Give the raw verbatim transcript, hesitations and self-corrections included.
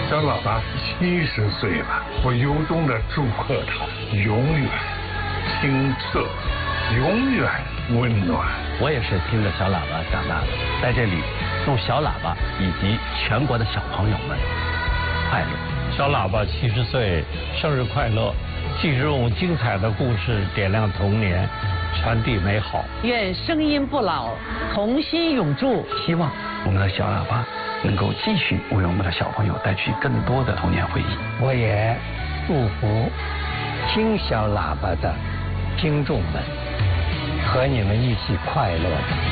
小喇叭七十岁了，我由衷的祝贺他永远清澈，永远温暖。 我也是听着小喇叭长大的，在这里祝小喇叭以及全国的小朋友们快乐。 小喇叭七十岁，生日快乐！记住用精彩的故事点亮童年，传递美好。 愿声音不老，童心永驻。 希望我们的小喇叭能够继续为我们的小朋友带去更多的童年回忆。 我也祝福听小喇叭的听众们和你们一起快乐的